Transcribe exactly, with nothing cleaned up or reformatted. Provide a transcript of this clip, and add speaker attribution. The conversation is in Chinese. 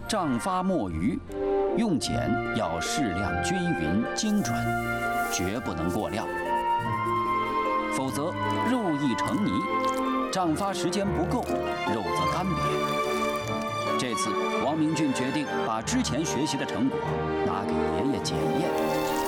Speaker 1: 胀发墨鱼，用碱要适量、均匀、精准，绝不能过料，否则肉易成泥，胀发时间不够，肉则干瘪。这次王明俊决定把之前学习的成果拿给爷爷检验。